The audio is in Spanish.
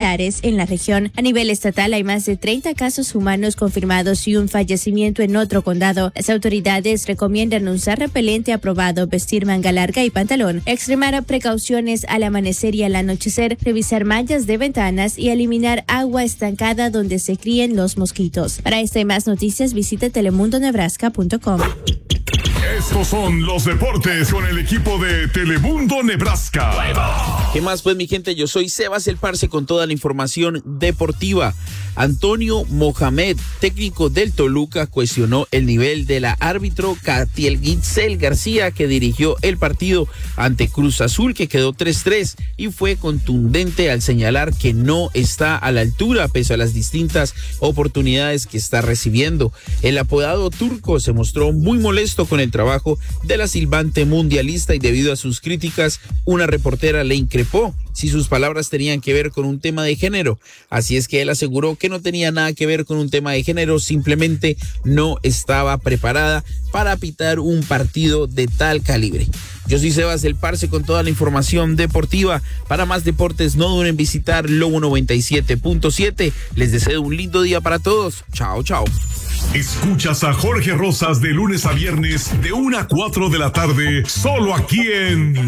similares en la región. A nivel estatal hay más de 30 casos humanos confirmados y un fallecimiento en otro condado. Las autoridades recomiendan usar repelente aprobado, vestir manga larga y pantalón, extremar precauciones al amanecer y al anochecer, revisar mallas de ventanas y eliminar agua estancada donde se críen los mosquitos. Para esta y más noticias visita telemundonebraska.com. Estos son los deportes con el equipo de Telemundo Nebraska. ¿Qué más pues, mi gente? Yo soy Sebas el Parce con toda la información deportiva. Antonio Mohamed, técnico del Toluca, cuestionó el nivel de la árbitro Catiel Gitzel García, que dirigió el partido ante Cruz Azul, que quedó 3-3, y fue contundente al señalar que no está a la altura pese a las distintas oportunidades que está recibiendo. El apodado turco se mostró muy molesto con el trabajo de la silbante mundialista y debido a sus críticas, una reportera le increpó si sus palabras tenían que ver con un tema de género. Así es que él aseguró que no tenía nada que ver con un tema de género, simplemente no estaba preparada para pitar un partido de tal calibre. Yo soy Sebas el Parce con toda la información deportiva. Para más deportes no duden en visitar Lobo 97.7. Les deseo un lindo día para todos. Chao, chao. Escuchas a Jorge Rosas de lunes a viernes de 1 a 4 de la tarde, solo aquí en